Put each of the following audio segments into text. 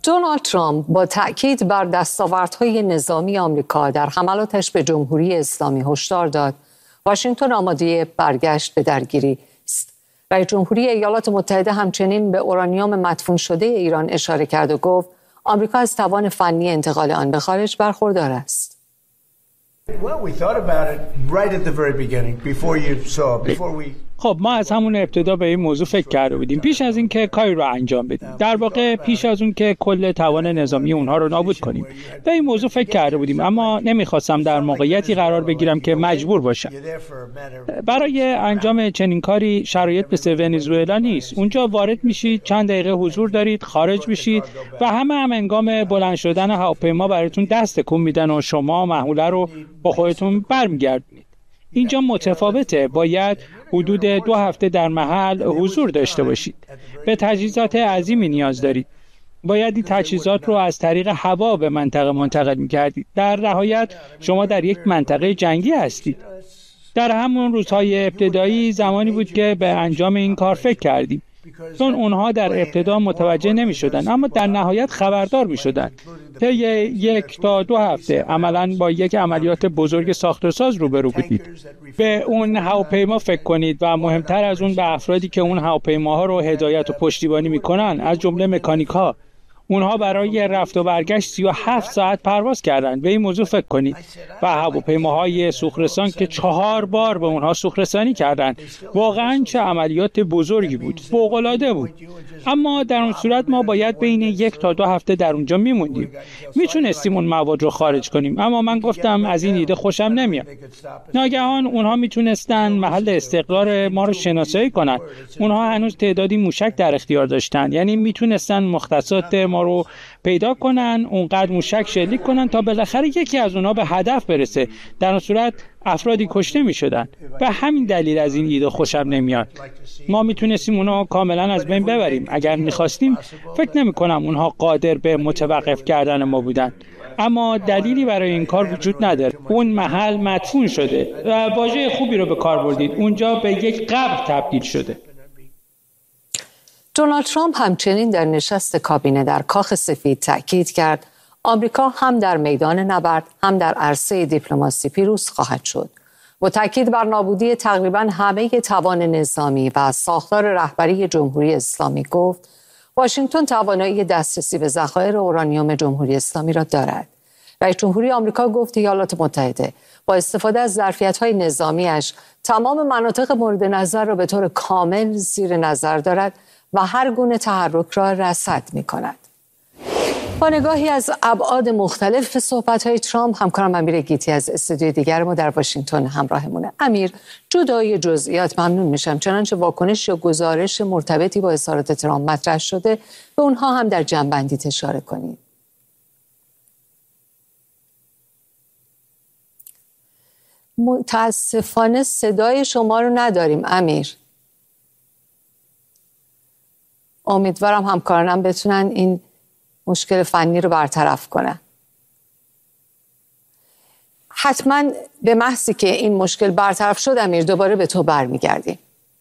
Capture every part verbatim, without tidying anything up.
دونالد ترامپ با تأکید بر دستاوردهای نظامی آمریکا در حملاتش به جمهوری اسلامی هشدار داد واشنگتن آماده برگشت به درگیری است. رئیس جمهوری ایالات متحده همچنین به اورانیوم مدفون شده ایران اشاره کرد و گفت آمریکا از توان فنی انتقال آن به خارج برخوردار است. خب ما از همون ابتدا به این موضوع فکر کرده بودیم پیش از اینکه کاری رو انجام بدیم، در واقع پیش از اون که کل توان نظامی اونها رو نابود کنیم به این موضوع فکر کرده بودیم، اما نمیخواستم در موقعیتی قرار بگیرم که مجبور باشم. برای انجام چنین کاری شرایط مثل ونزوئلا نیست. اونجا وارد میشید، چند دقیقه حضور دارید، خارج میشید و همه هم هنگام بلند شدن هواپیما براتون دست تکون میدن و شما محموله رو با خودتون برمیگردونید. اینجا متفاوته، باید حدود دو هفته در محل حضور داشته باشید. به تجهیزات عظیمی نیاز دارید. باید این تجهیزات رو از طریق هوا به منطقه منتقل می‌کردید. در نهایت شما در یک منطقه جنگی هستید. در همون روزهای ابتدایی زمانی بود که به انجام این کار فکر کردیم، چون اونها در ابتدا متوجه نمی شدن اما در نهایت خبردار می شدن. طی یک تا دو هفته عملاً با یک عملیات بزرگ ساخت و ساز روبرو بودید. به اون هواپیما فکر کنید و مهمتر از اون به افرادی که اون هواپیماها رو هدایت و پشتیبانی میکنن، از جمله مکانیک‌ها. اونها برای رفت و برگشت سی و هفت ساعت پرواز کردند. به این موضوع فکر کنید. و هواپیماهای سوخت‌رسان که چهار بار به اونها سوخت‌رسانی کردند. واقعاً چه عملیات بزرگی بود. فوق‌العاده بود. اما در اون صورت ما باید بین یک تا دو هفته در اونجا میموندیم. میتونستیم اون مواد رو خارج کنیم، اما من گفتم از این ایده خوشم نمیاد. ناگهان اونها میتونستن محل استقرار ما رو شناسایی کنن. اونها هنوز تعدادی موشک در اختیار داشتن، یعنی میتونستن مختصات ما رو پیدا کنن، اونقدر موشک شلیک کنن تا بالاخره یکی از اونها به هدف برسه. در اون صورت افرادی کشته می شدن. به همین دلیل از این ایده خوشم نمیاد. ما میتونستیم اونها کاملا از بین ببریم. اگر میخواستیم فکر نمی کنم اونها قادر به متوقف کردن ما بودن. اما دلیلی برای این کار وجود نداره. اون محل مدفون شده و واژه خوبی رو به کار بردید. اونجا به یک قبر تبدیل شده. دونالد ترامپ همچنین در نشست کابینه در کاخ سفید تأکید کرد آمریکا هم در میدان نبرد هم در عرصه دیپلماسی پیروز خواهد شد. با تأکید بر نابودی تقریباً همه توان نظامی و ساختار رهبری جمهوری اسلامی گفت واشنگتن توانایی دسترسی به ذخایر اورانیوم جمهوری اسلامی را دارد. رئیس جمهوری آمریکا گفت ایالات متحده با استفاده از ظرفیت‌های نظامیش تمام مناطق مورد نظر را به طور کامل زیر نظر دارد و هر گونه تحرک را رصد می‌کند. با نگاهی از ابعاد مختلف صحبت‌های ترامپ، همکارم امیر گیتی از استودیوی دیگر ما در واشنگتن همراهمونه. امیر، جدای جزئیات ممنون میشم، چنانچه واکنش یا گزارش مرتبطی با اظهارات ترامپ مطرح شده به اونها هم در جنبندی اشاره کنید. متاسفانه صدای شما رو نداریم امیر. امیدوارم همکارانم بتونن این مشکل فنی رو برطرف کنن. حتما به محضی که این مشکل برطرف شد امیر دوباره به تو برمیگردیم.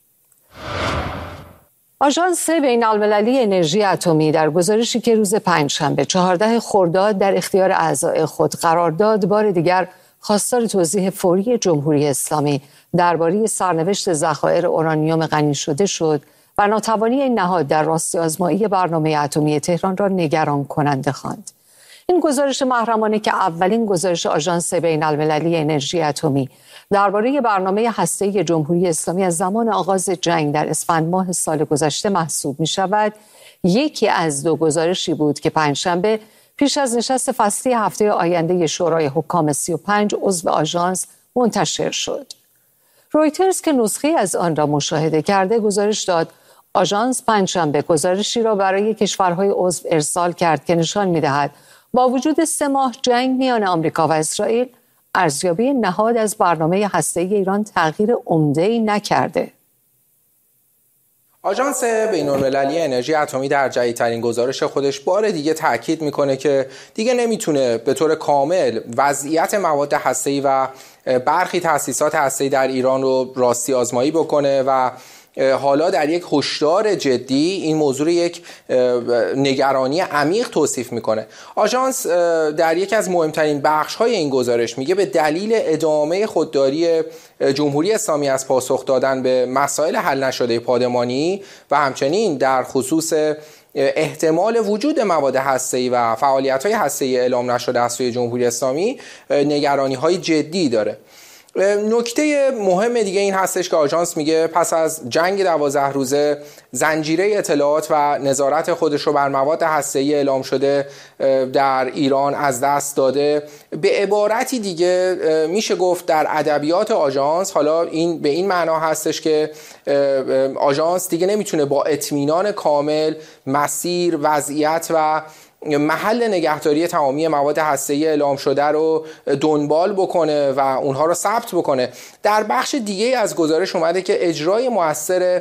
آژانس بین‌المللی انرژی اتمی در گزارشی که روز پنجشنبه چهاردهم خرداد در اختیار اعضای خود قرار داد، بار دیگر خواستار توضیح فوری جمهوری اسلامی درباره سرنوشت ذخایر اورانیوم غنی شده شد و ناتوانی این نهاد در راستی آزمایی برنامه اتمی تهران را نگران کننده خواند. این گزارش محرمانه که اولین گزارش آژانس بین‌المللی انرژی اتمی درباره برنامه هسته‌ای جمهوری اسلامی از زمان آغاز جنگ در اسفند ماه سال گذشته محسوب می شود، یکی از دو گزارشی بود که پنجشنبه پیش از نشست فصلی هفته آینده شورای حکام سی و پنج عضو آژانس منتشر شد. رویترز که نسخه از آن را مشاهده کرده گزارش داد آژانس پنجشنبه گزارشی را برای کشورهای عضو ارسال کرد که نشان می‌دهد با وجود سه ماه جنگ میان آمریکا و اسرائیل، ارزیابی نهاد از برنامه هسته‌ای ایران تغییر عمده‌ای نکرده. آژانس بین‌المللی انرژی اتمی در جدیدترین گزارش خودش بار دیگه تاکید میکنه که دیگه نمیتونه به طور کامل وضعیت مواد هسته‌ای و برخی تأسیسات هسته‌ای در ایران رو راستی آزمایی بکنه و حالا در یک هشدار جدی این موضوع یک نگرانی عمیق توصیف میکنه. آژانس در یک از مهمترین بخش‌های این گزارش میگه به دلیل ادامه خودداری جمهوری اسلامی از پاسخ دادن به مسائل حل نشده پادمانی و همچنین در خصوص احتمال وجود مواد هسته‌ای و فعالیت‌های هسته‌ای اعلام نشده از سوی جمهوری اسلامی نگرانی‌های جدی داره. نکته مهم دیگه این هستش که آژانس میگه پس از جنگ دوازده روزه زنجیره اطلاعات و نظارت خودش رو بر مواد هسته‌ای اعلام شده در ایران از دست داده. به عبارتی دیگه میشه گفت در ادبیات آژانس حالا این به این معنا هستش که آژانس دیگه نمیتونه با اطمینان کامل مسیر، وضعیت و محل نگهداری تمامی مواد هسته‌ای اعلام شده رو دنبال بکنه و اونها رو ثبت بکنه. در بخش دیگه از گزارش اومده که اجرای مؤثر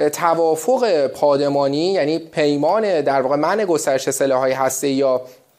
توافق پادمانی، یعنی پیمان در واقع منع گسترش سلاح‌های هسته‌ای یا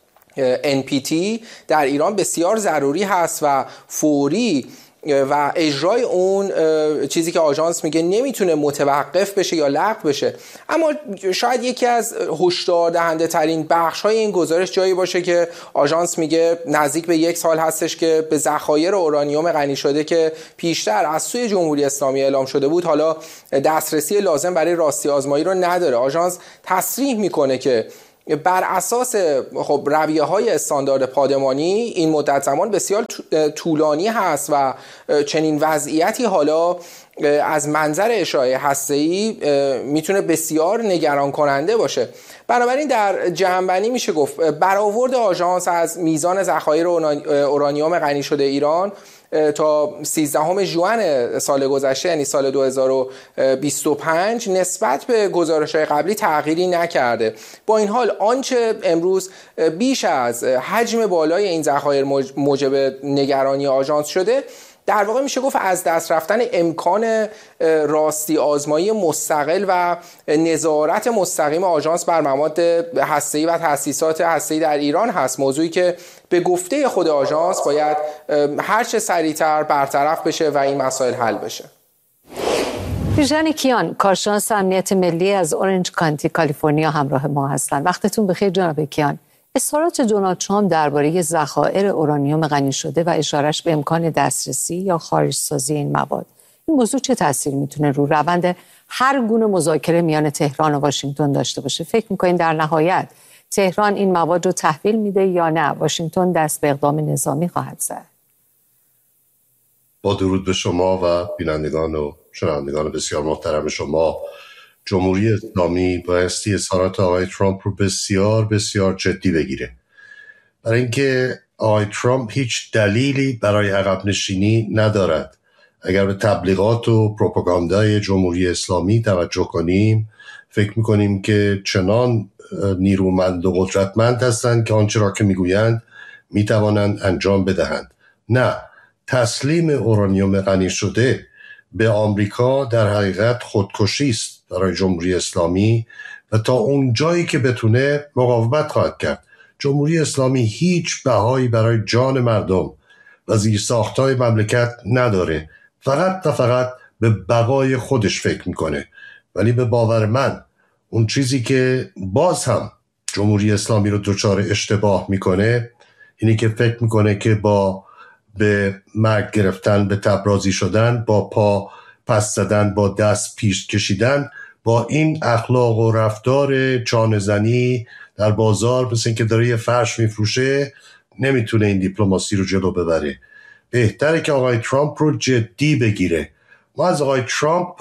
ان پی تی در ایران بسیار ضروری هست و فوری و اجرای اون چیزی که آژانس میگه نمیتونه متوقف بشه یا لغو بشه. اما شاید یکی از هشدار دهنده ترین بخش های این گزارش جایی باشه که آژانس میگه نزدیک به یک سال هستش که به ذخایر اورانیوم غنی شده که پیشتر از سوی جمهوری اسلامی اعلام شده بود حالا دسترسی لازم برای راستی آزمایی رو نداره. آژانس تصریح میکنه که بر اساس خب رویه های استاندارد پادمانی این مدت زمان بسیار طولانی هست و چنین وضعیتی حالا از منظر اشاعه هسته‌ای میتونه بسیار نگران کننده باشه. بنابراین در جمع‌بندی میشه گفت برآورد آژانس از میزان ذخایر اورانیوم غنی شده ایران تا سیزدهم ژوئن سال گذشته یعنی سال دو هزار و بیست و پنج نسبت به گزارش‌های قبلی تغییری نکرده. با این حال آنچه امروز بیش از حجم بالای این ذخایر موجب نگرانی آژانس شده در واقع میشه گفت از دست رفتن امکان راستی آزمایی مستقل و نظارت مستقیم آژانس بر مواد هسته‌ای و تأسیسات هسته‌ای در ایران هست، موضوعی که به گفته خود آژانس باید هر چه سریعتر برطرف بشه و این مسائل حل بشه. بیژن کیان، کارشناس امنیت ملی از اورنج کانتی کالیفرنیا همراه ما هستند. وقتتون بخیر جناب کیان. اظهارات دونالد ترامپ درباره ذخایر اورانیوم غنی شده و اشارش به امکان دسترسی یا خارجسازی این مواد، این موضوع چه تأثیری میتونه رو روند هر گونه مذاکره میان تهران و واشنگتن داشته باشه؟ فکر میکنین در نهایت تهران این مواد رو تحویل میده یا نه واشنگتن دست به اقدام نظامی خواهد زد؟ با درود به شما و بینندگان و شنوندگان بسیار محترم شما، جمهوری اسلامی بایستی اظهارات آقای ترامپ رو بسیار بسیار جدی بگیره، برای اینکه آقای ترامپ هیچ دلیلی برای عقب نشینی ندارد. اگر به تبلیغات و پروپاگاندای جمهوری اسلامی توجه کنیم فکر میکنیم که چنان نیرومند و قدرتمند هستند که آنچه را که میگویند میتوانند انجام بدهند. نه، تسلیم اورانیوم غنی شده به آمریکا در حقیقت خودکشی است برای جمهوری اسلامی و تا اون جایی که بتونه مقاومت خواهد کرد. جمهوری اسلامی هیچ بهایی برای جان مردم و زیرساختهای مملکت نداره، فقط و فقط به بقای خودش فکر میکنه. ولی به باور من اون چیزی که باز هم جمهوری اسلامی رو دچار اشتباه میکنه اینی که فکر میکنه که با به مرگ گرفتن، به تبرازی شدن، با پا پس زدن، با دست پیش کشیدن، با این اخلاق و رفتار چانه‌زنی در بازار مثل این که داره یه فرش میفروشه نمیتونه این دیپلماسی رو جلو ببره. بهتره که آقای ترامپ رو جدی بگیره. ما از آقای ترامپ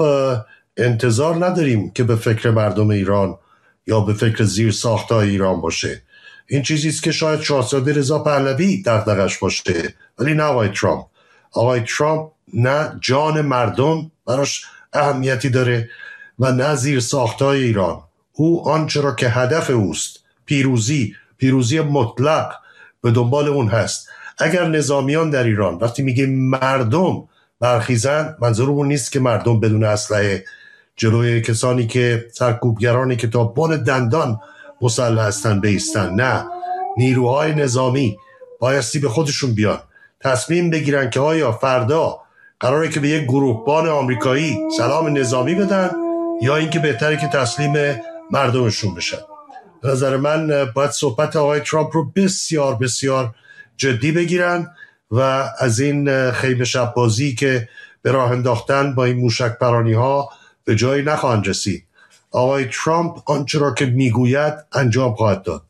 انتظار نداریم که به فکر مردم ایران یا به فکر زیر ساختای ایران باشه. این چیزیست که شاید شاهزاده رضا پهلوی دغدغش باشه، ولی نه آقای ترامپ. آقای ترامپ نه جان مردم براش اهمیتی داره و نه زیر ساختای ایران. او آنچه را که هدف اوست، پیروزی، پیروزی مطلق، به دنبال اون هست. اگر نظامیان در ایران وقتی میگه مردم برخیزن، منظورمون نیست که مردم بدون اسلحه جلوی کسانی که سرکوبگرانی که تا بن دندان مسلح هستن بایستن. نه، نیروهای نظامی بایستی به خودشون بیان، تصمیم بگیرن که آیا فردا قراره که به یک گروهبان آمریکایی سلام نظامی بدن یا اینکه بهتره که تسلیم مردمشون بشن. به نظر من باید صحبت آقای ترامپ رو بسیار بسیار جدی بگیرن و از این خیمه شب بازی که به راه انداختن با این موشک پرانی ها به جایی نخواهند رسید. آقای ترامپ آنچه را که میگوید انجام خواهد داد.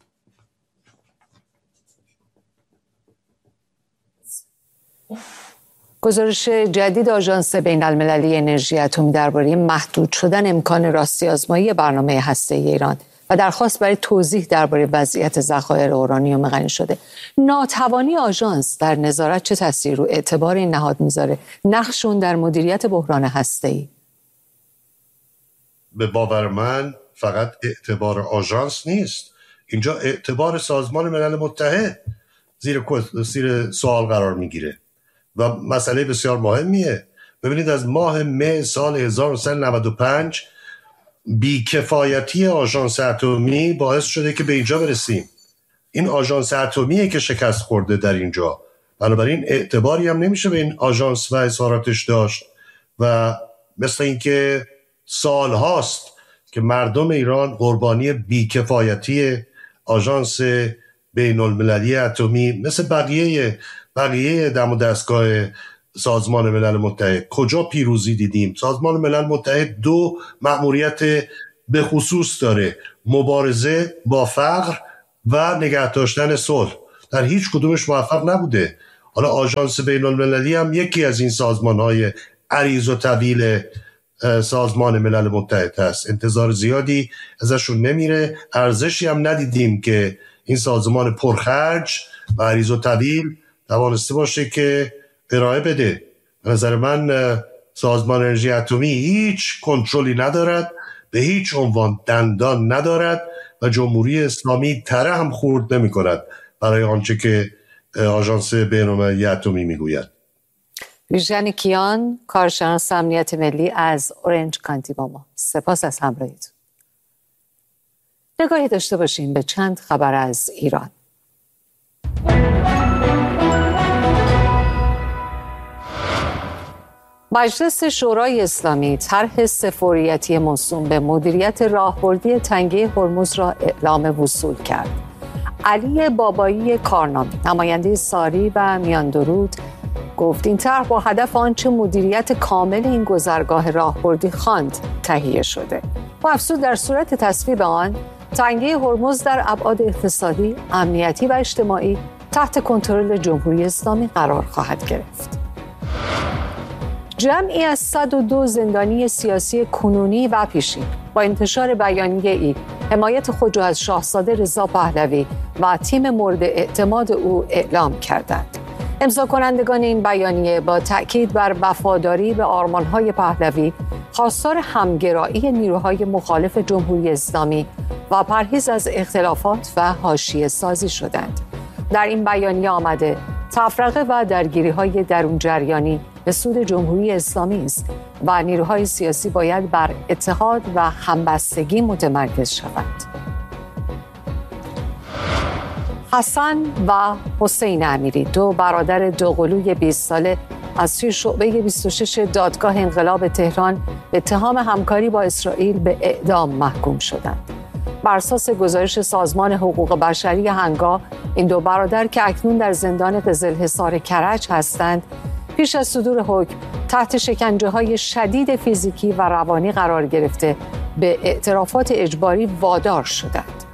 گزارش جدید آژانس بین المللی انرژی اتمی درباره محدود شدن امکان راستی آزمایی برنامه هسته‌ای ایران و درخواست برای توضیح درباره وضعیت ذخایر اورانیوم غنی شده. ناتوانی آژانس در نظارت چه تأثیری رو اعتبار این نهاد میذاره؟ نقشون در مدیریت بحران هسته‌ای؟ به باور من فقط اعتبار آژانس نیست، اینجا اعتبار سازمان ملل متحد زیر زیر سوال قرار میگیره و مسئله بسیار مهمیه. ببینید از ماه مه سال هزار و نهصد و نود و پنج بیکفایتی آژانس اتمی باعث شده که به اینجا برسیم. این آژانس اتمیه که شکست خورده در اینجا، بنابراین اعتباری هم نمیشه به این آژانس و اظهاراتش داشت و مثل اینکه سال هاست که مردم ایران قربانی بیکفایتی آژانس بین المللی اتمی مثل بقیه بقیه دم و دستگاه سازمان ملل متحد. کجا پیروزی دیدیم؟ سازمان ملل متحد دو مأموریت به خصوص داره: مبارزه با فقر و نگه داشتن صلح. در هیچ کدومش موفق نبوده. حالا آژانس بین المللی هم یکی از این سازمان‌های عریض و طویل سازمان ملل متحد هست. انتظار زیادی ازشون نمیره، ارزشی هم ندیدیم که این سازمان پرخرج و عریض و طویل توانسته باشه که ارائه بده. به نظر من سازمان انرژی اتمی هیچ کنترلی ندارد، به هیچ عنوان دندان ندارد و جمهوری اسلامی تره هم خورد نمی کند برای آنچه که آژانس بین‌المللی اتمی میگوید. ویژن کیان، کارشناس امنیت ملی از اورنج کانتی با ما. سپاس از همراهیتون. نگاهی داشته باشیم به چند خبر از ایران. مجلس شورای اسلامی طرح سفاریتی موسوم به مدیریت راهبردی تنگه هرمز را اعلام وصول کرد. علی بابایی کارنامی، نماینده ساری و میاندرود، گفت این طرح با هدف آنچه مدیریت کامل این گذرگاه راهبردی خواند تهیه شده. و افزود در صورت تصویب آن تنگه هرمز در ابعاد اقتصادی، امنیتی و اجتماعی تحت کنترل جمهوری اسلامی قرار خواهد گرفت. جمعی از صد و دو زندانی سیاسی کنونی و پیشین با انتشار بیانیه‌ای حمایت خود را از شاهزاده رضا پهلوی و تیم مورد اعتماد او اعلام کردند. امضا کنندگان این بیانیه با تأکید بر وفاداری به آرمان‌های پهلوی، خواستار همگرایی نیروهای مخالف جمهوری اسلامی و پرهیز از اختلافات و حاشیه سازی شدند. در این بیانیه آمده تفرقه و درگیری‌های درون جریانی به سود جمهوری اسلامی است و نیروهای سیاسی باید بر اتحاد و همبستگی متمرکز شوند. حسن و حسین امیری، دو برادر دوقلوی بیست ساله، از سوی شعبه بیست و شش دادگاه انقلاب تهران به اتهام همکاری با اسرائیل به اعدام محکوم شدند. بر اساس گزارش سازمان حقوق بشری هنگا، این دو برادر که اکنون در زندان قزلحصار کرج هستند، پیش از صدور حکم تحت شکنجه‌های شدید فیزیکی و روانی قرار گرفته به اعترافات اجباری وادار شدند.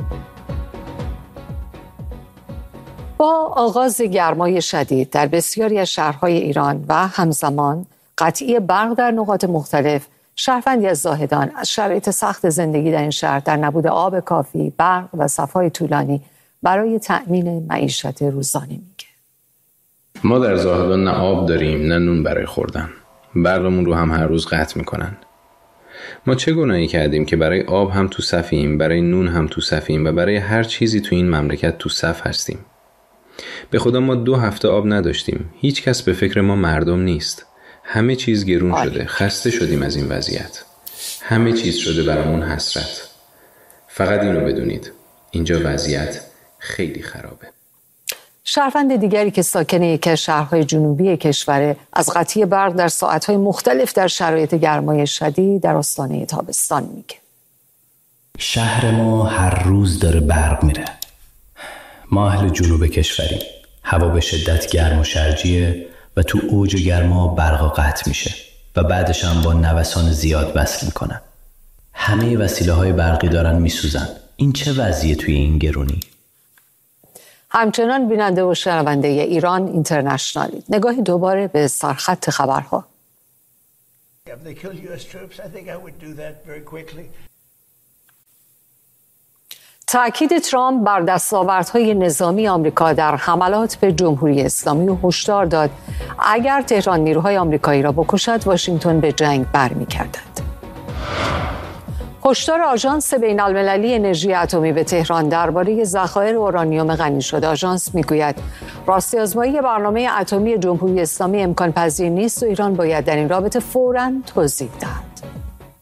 با آغاز گرمای شدید در بسیاری از شهرهای ایران و همزمان قطعی برق در نقاط مختلف، شهروندی از زاهدان از شرایط سخت زندگی در این شهر در نبود آب کافی، برق و صفای طولانی برای تأمین معیشت روزانه میگه. ما در زاهدان نه آب داریم نه نون برای خوردن. برقمون رو هم هر روز قطع میکنن. ما چه گناهی کردیم که برای آب هم تو صفیم، برای نون هم تو صفیم و برای هر چیزی تو این مملکت تو صف هستیم؟ به خدا ما دو هفته آب نداشتیم. هیچ کس به فکر ما مردم نیست. همه چیز گرون شده. خسته شدیم از این وضعیت. همه چیز شده برامون حسرت. فقط اینو بدونید، اینجا وضعیت خیلی خرابه. شهروند دیگری که ساکن یکی از شهرهای جنوبی کشور از قطعی برق در ساعتهای مختلف در شرایط گرمای شدید در آستانه تابستان میگه. شهر ما هر روز داره برق میره. ما اهل جنوب کشوریم. هوا به شدت گرم و شرجیه و تو اوج گرما برق قطع میشه و بعدش هم با نوسان زیاد وصل میکنن. همه وسیله های برقی دارن میسوزن. این چه وضعیه توی این گرونی؟ همچنان بیننده و شنونده ایران اینترنشنالی. نگاهی دوباره به سرخط خبرها. تأکید ترامپ بر دستاوردهای نظامی آمریکا در حملات به جمهوری اسلامی و هشدار داد اگر تهران نیروهای آمریکایی را بکشد واشنگتن به جنگ برمی‌گردد. هشدار آژانس بین‌المللی انرژی اتمی به تهران درباره ذخایر اورانیوم غنی شده. آژانس میگوید راستی‌آزمایی برنامه اتمی جمهوری اسلامی امکان پذیر نیست و ایران باید در این رابطه فوراً توضیح دهد.